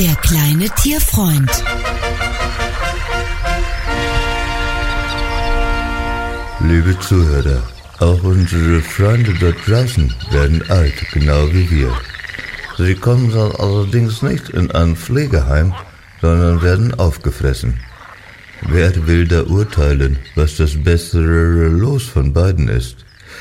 Der kleine Tierfreund. Liebe Zuhörer, auch unsere Freunde dort draußen werden alt, genau wie wir. Sie kommen dann allerdings nicht in ein Pflegeheim, sondern werden aufgefressen. Wer will da urteilen, was das bessere Los von beiden ist?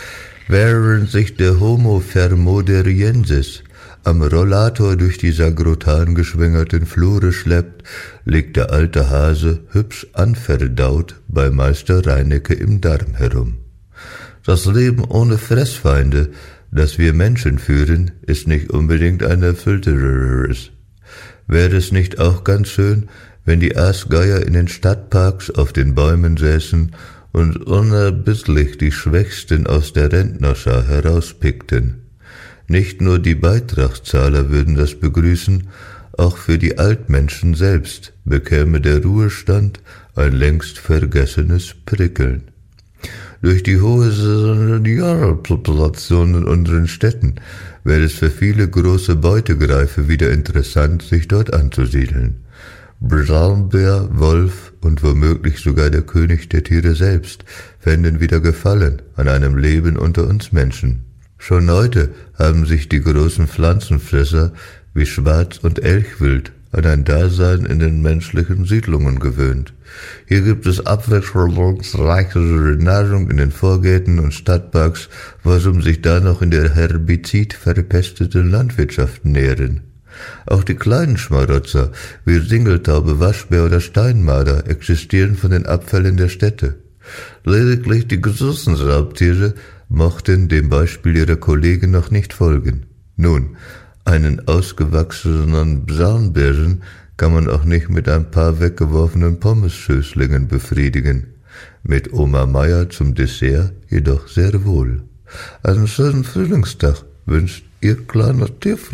Während sich der Homo Thermoderiensis am Rollator durch die sagrotan geschwängerten Flure schleppt, liegt der alte Hase hübsch anverdaut bei Meister Reinecke im Darm herum. Das Leben ohne Fressfeinde, das wir Menschen führen, ist nicht unbedingt ein erfüllteres. Wäre es nicht auch ganz schön, wenn die Aasgeier in den Stadtparks auf den Bäumen säßen und unerbittlich die Schwächsten aus der Rentnerschar herauspickten? Nicht nur die Beitragszahler würden das begrüßen, auch für die Altmenschen selbst bekäme der Ruhestand ein längst vergessenes Prickeln. Durch die hohe Seniorpopulation in unseren Städten wäre es für viele große Beutegreife wieder interessant, sich dort anzusiedeln. Braunbär, Wolf und womöglich sogar der König der Tiere selbst fänden wieder Gefallen an einem Leben unter uns Menschen. Schon heute haben sich die großen Pflanzenfresser wie Schwarz- und Elchwild an ein Dasein in den menschlichen Siedlungen gewöhnt. Hier gibt es abwechslungsreichere Nahrung in den Vorgärten und Stadtparks, warum sich da noch in der Herbizid verpesteten Landwirtschaft nähren. Auch die kleinen Schmarotzer wie Singeltaube, Waschbär oder Steinmarder existieren von den Abfällen der Städte. Lediglich die großen Raubtiere mochten dem Beispiel ihrer Kollegen noch nicht folgen. Nun, einen ausgewachsenen Braunbären kann man auch nicht mit ein paar weggeworfenen Pommesschößlingen befriedigen. Mit Oma Meier zum Dessert jedoch sehr wohl. Einen schönen Frühlingstag wünscht Ihr kleiner Tierfreund.